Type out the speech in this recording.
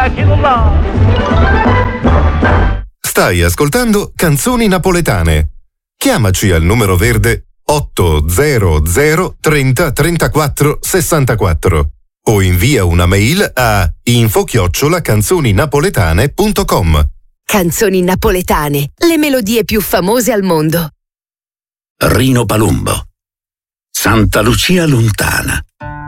Stai ascoltando Canzoni Napoletane. Chiamaci al numero verde 800 30 34 64 o invia una mail a info@canzoninapoletane.com. Canzoni napoletane, le melodie più famose al mondo. Rino Palumbo. Santa Lucia lontana.